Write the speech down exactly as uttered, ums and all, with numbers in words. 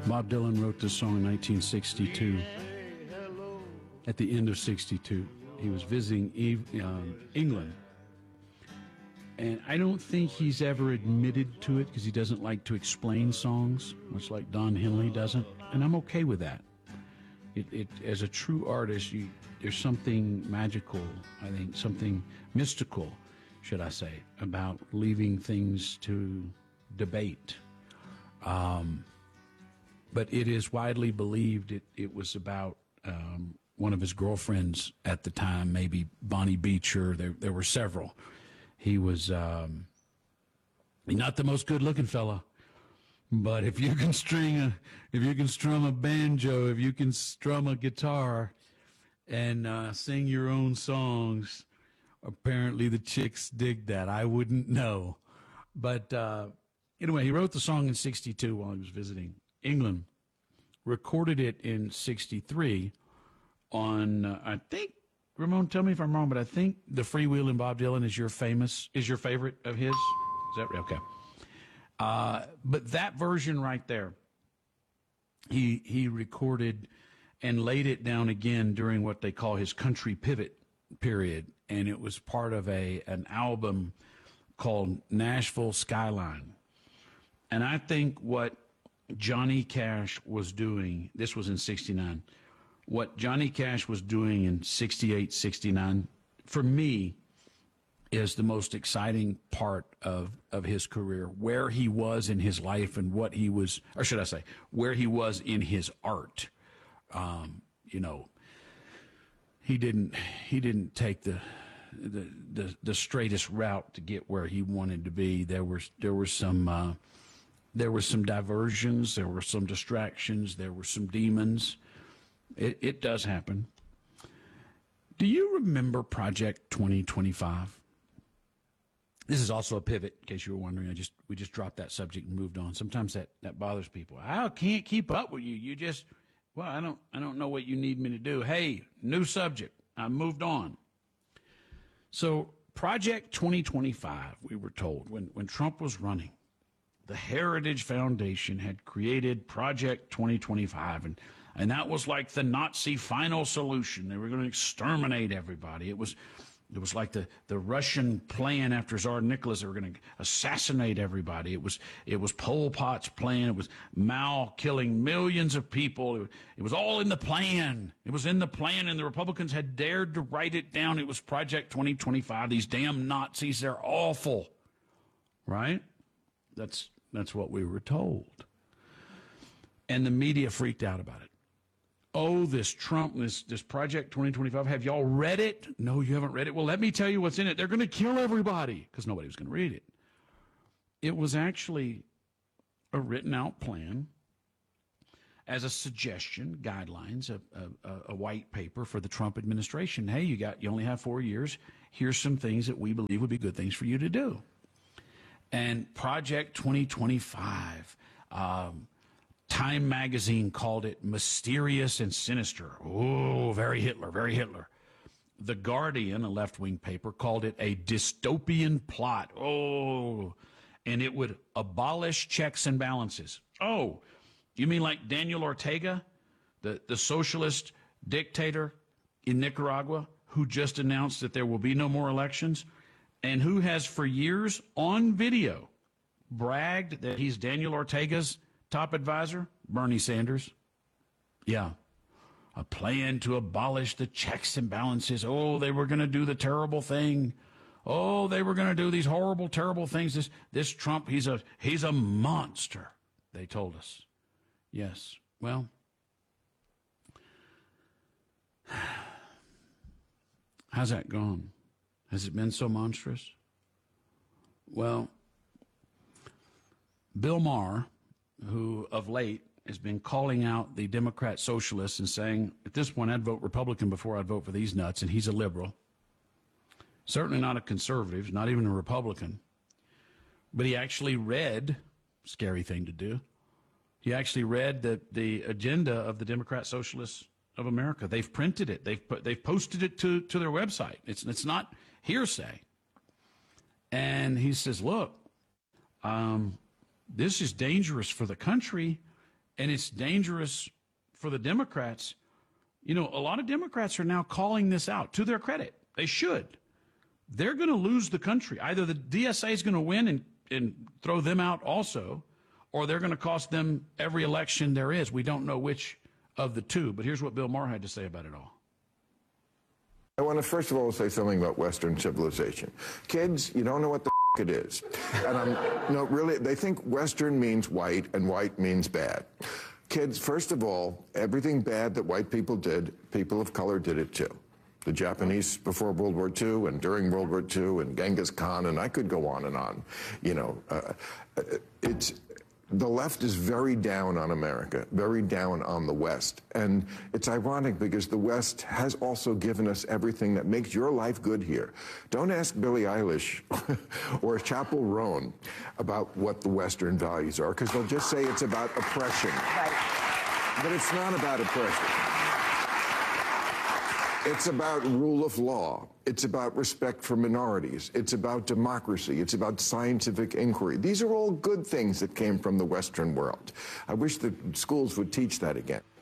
Bob Dylan wrote this song in nineteen sixty-two. At the end of sixty-two, he was visiting Eve, um, England. And I don't think he's ever admitted to it because he doesn't like to explain songs, much like Don Henley doesn't. And I'm okay with that. It, it, as a true artist, you, there's something magical, I think, something mystical, should I say, about leaving things to debate. Um, but it is widely believed it, it was about um, one of his girlfriends at the time, maybe Bonnie Beecher. There, there were several. He was um, not the most good-looking fella, but if you can string a, if you can strum a banjo, if you can strum a guitar, and uh, sing your own songs, apparently the chicks dig that. I wouldn't know, but uh, anyway, he wrote the song in sixty-two while he was visiting England, recorded it in sixty-three on uh, I think. Ramon, tell me if I'm wrong, but I think the Freewheelin' Bob Dylan is your famous, is your favorite of his? Is that right? Okay. Uh, but that version right there, he he recorded and laid it down again during what they call his country pivot period, and it was part of a an album called Nashville Skyline. And I think what Johnny Cash was doing, this was in sixty-nine, what Johnny Cash was doing in sixty-eight, sixty-nine, for me, is the most exciting part of, of his career, where he was in his life and what he was, or should I say, where he was in his art. Um, you know, he didn't he didn't take the, the the the straightest route to get where he wanted to be. There was there were some uh, there were some diversions, there were some distractions, there were some demons. It, it does happen. Do you remember Project twenty twenty-five? This is also a pivot, in case you were wondering. I just we just dropped that subject and moved on. Sometimes that, that bothers people. I can't keep up with you. You just, well, I don't I don't know what you need me to do. Hey, new subject. I moved on. So Project twenty twenty-five, we were told, when, when Trump was running, the Heritage Foundation had created Project twenty twenty-five, and And that was like the Nazi final solution. They were going to exterminate everybody. It was it was like the, the Russian plan after Tsar Nicholas. They were going to assassinate everybody. It was it was Pol Pot's plan. It was Mao killing millions of people. It, it was all in the plan. It was in the plan, and the Republicans had dared to write it down. It was Project twenty twenty-five. These damn Nazis, they're awful. Right? That's that's what we were told. And the media freaked out about it. Oh, this Trump, this, this Project twenty twenty-five, have y'all read it? No, you haven't read it. Well, let me tell you what's in it. They're going to kill everybody, because nobody was going to read it. It was actually a written-out plan as a suggestion, guidelines, a, a, a white paper for the Trump administration. Hey, you got you only have four years. Here's some things that we believe would be good things for you to do. And Project twenty twenty-five, um, Time magazine called it mysterious and sinister. Oh, very Hitler, very Hitler. The Guardian, a left-wing paper, called it a dystopian plot. Oh, and it would abolish checks and balances. Oh, you mean like Daniel Ortega, the, the socialist dictator in Nicaragua, who just announced that there will be no more elections, and who has for years on video bragged that he's Daniel Ortega's top advisor? Bernie Sanders. Yeah. A plan to abolish the checks and balances. Oh, they were going to do the terrible thing. Oh, they were going to do these horrible, terrible things. This this Trump, he's a he's a monster, they told us. Yes. Well, how's that gone? Has it been so monstrous? Well, Bill Maher, who of late has been calling out the Democrat socialists and saying, at this point, I'd vote Republican before I'd vote for these nuts, and he's a liberal. Certainly not a conservative, not even a Republican. But he actually read, scary thing to do, he actually read the, the agenda of the Democrat Socialists of America. They've printed it. They've put, they've posted it to, to their website. It's, it's not hearsay. And he says, look, um, this is dangerous for the country, And it's dangerous for the Democrats. You know, a lot of Democrats are now calling this out, to their credit. They should. They're going to lose the country. Either the D S A is going to win and, and throw them out also, or they're going to cost them every election there is. We don't know which of the two. But here's what Bill Maher had to say about it all. I want to first of all say something about Western civilization. Kids, you don't know what the f- it is. And I'm, no, really, they think Western means white and white means bad. Kids, first of all, everything bad that white people did, people of color did it too. The Japanese before World War Two and during World War Two and Genghis Khan, and I could go on and on. You know, uh, it's... The left is very down on America, very down on the West. And it's ironic because the West has also given us everything that makes your life good here. Don't ask Billie Eilish or Chappell Roan about what the Western values are, because they'll just say it's about oppression. Right. But it's not about oppression. It's about rule of law. It's about respect for minorities. It's about democracy. It's about scientific inquiry. These are all good things that came from the Western world. I wish the schools would teach that again.